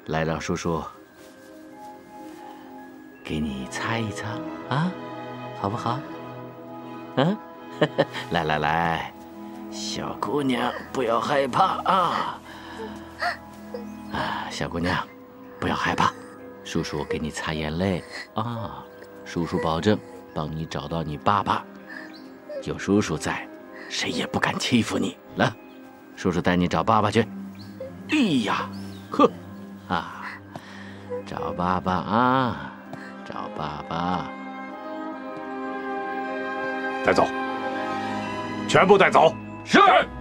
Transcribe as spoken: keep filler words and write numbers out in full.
来，让叔叔给你擦一擦啊，好不好？嗯，来来来，小姑娘不要害怕啊！啊，小姑娘不要害怕，叔叔给你擦眼泪啊，叔叔保证帮你找到你爸爸。有叔叔在，谁也不敢欺负你。来，叔叔带你找爸爸去。哎呀，呵，啊，找爸爸啊，找爸爸。 带走，全部带走。 是。